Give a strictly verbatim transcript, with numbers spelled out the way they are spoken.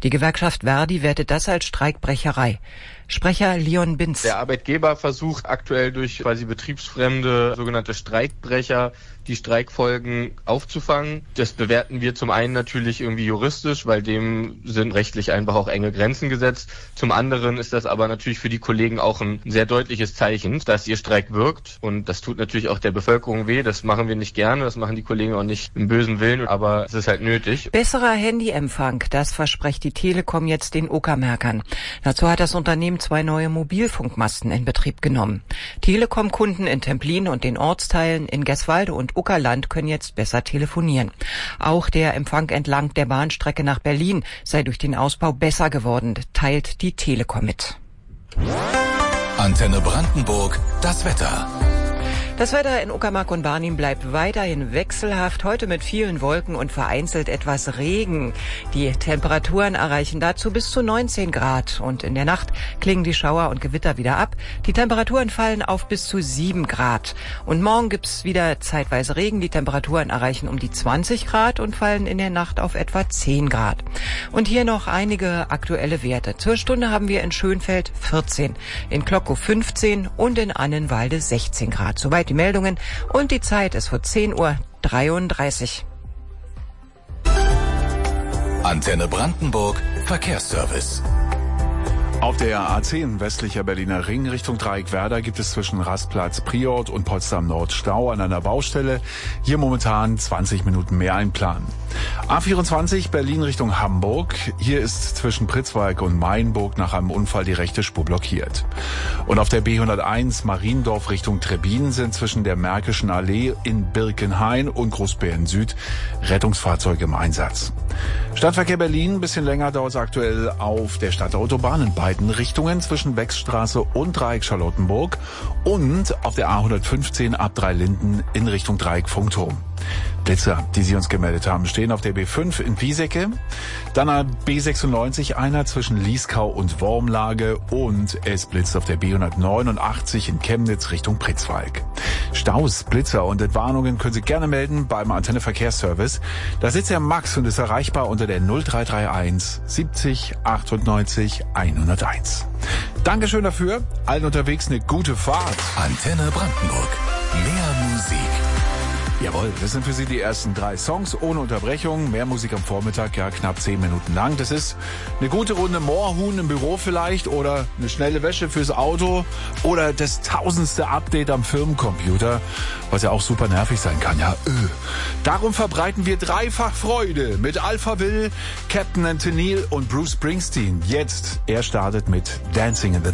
Die Gewerkschaft Verdi wertet das als Streikbrecherei. Sprecher Leon Binz. Der Arbeitgeber versucht aktuell durch quasi betriebsfremde sogenannte Streikbrecher die Streikfolgen aufzufangen. Das bewerten wir zum einen natürlich irgendwie juristisch, weil dem sind rechtlich einfach auch enge Grenzen gesetzt. Zum anderen ist das aber natürlich für die Kollegen auch ein sehr deutliches Zeichen, dass ihr Streik wirkt. Und das tut natürlich auch der Bevölkerung weh. Das machen wir nicht gerne, das machen die Kollegen auch nicht im bösen Willen, aber es ist halt nötig. Besserer Handyempfang, das verspricht die Telekom jetzt den Uckermärkern. Dazu hat das Unternehmen zwei neue Mobilfunkmasten in Betrieb genommen. Telekom-Kunden in Templin und den Ortsteilen in Geswalde und Uckerland können jetzt besser telefonieren. Auch der Empfang entlang der Bahnstrecke nach Berlin sei durch den Ausbau besser geworden, teilt die Telekom mit. Antenne Brandenburg, das Wetter. Das Wetter in Uckermark und Barnim bleibt weiterhin wechselhaft, heute mit vielen Wolken und vereinzelt etwas Regen. Die Temperaturen erreichen dazu bis zu neunzehn Grad und in der Nacht klingen die Schauer und Gewitter wieder ab. Die Temperaturen fallen auf bis zu sieben Grad. Und morgen gibt's wieder zeitweise Regen. Die Temperaturen erreichen um die zwanzig Grad und fallen in der Nacht auf etwa zehn Grad. Und hier noch einige aktuelle Werte. Zur Stunde haben wir in Schönfeld vierzehn, in Klockow fünfzehn und in Annenwalde sechzehn Grad. Soweit die Meldungen und die Zeit ist vor zehn Uhr dreiunddreißig. Antenne Brandenburg Verkehrsservice. Auf der A zehn westlicher Berliner Ring Richtung Dreieckwerder gibt es zwischen Rastplatz Priort und Potsdam Nord Stau an einer Baustelle. Hier momentan zwanzig Minuten mehr einplanen. A vierundzwanzig Berlin Richtung Hamburg. Hier ist zwischen Pritzwalk und Mainburg nach einem Unfall die rechte Spur blockiert. Und auf der B hunderteins Mariendorf Richtung Trebbin sind zwischen der Märkischen Allee in Birkenhain und Großbären Süd Rettungsfahrzeuge im Einsatz. Stadtverkehr Berlin, ein bisschen länger dauert es aktuell auf der Stadtautobahn in beiden Richtungen zwischen Wechsstraße und Dreieck Charlottenburg und auf der A hundertfünfzehn ab Dreilinden in Richtung Dreieck Funkturm. Blitzer, die Sie uns gemeldet haben, stehen auf der B fünf in Piesecke, dann an B sechsundneunzig einer zwischen Lieskau und Wormlage und es blitzt auf der B hundertneunundachtzig in Chemnitz Richtung Pritzwalk. Staus, Blitzer und Entwarnungen können Sie gerne melden beim Antenne Verkehrsservice. Da sitzt Herr Max und ist erreichbar unter der null drei drei eins siebzig achtundneunzig hunderteins. Dankeschön dafür, allen unterwegs eine gute Fahrt. Antenne Brandenburg, mehr Musik. Jawohl, das sind für Sie die ersten drei Songs ohne Unterbrechung. Mehr Musik am Vormittag, ja knapp zehn Minuten lang. Das ist eine gute Runde Moorhuhn im Büro vielleicht oder eine schnelle Wäsche fürs Auto oder das tausendste Update am Firmencomputer, was ja auch super nervig sein kann. Ja, öh. Darum verbreiten wir dreifach Freude mit Alpha Will, Captain Anthony und Bruce Springsteen. Jetzt, er startet mit Dancing in the